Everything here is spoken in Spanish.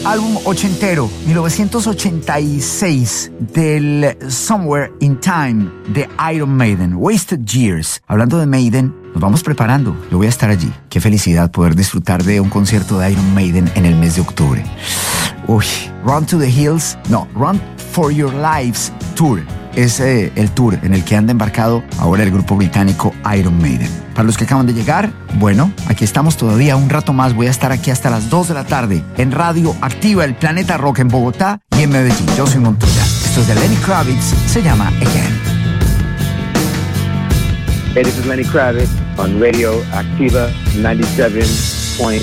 álbum ochentero, 1986, del Somewhere in Time de Iron Maiden, Wasted Years. Hablando de Maiden, nos vamos preparando. Yo voy a estar allí. Qué felicidad poder disfrutar de un concierto de Iron Maiden en el mes de octubre. Uy, Run to the Hills, no, Run for Your Lives Tour. Es el tour en el que anda embarcado ahora el grupo británico Iron Maiden. Para los que acaban de llegar, bueno, aquí estamos todavía un rato más. Voy a estar aquí hasta las 2 de la tarde en Radio Activa, el Planeta Rock en Bogotá y en Medellín. Yo soy Montoya. Esto es de Lenny Kravitz, se llama Again. Hey, this is Lenny Kravitz on Radio Activa 97.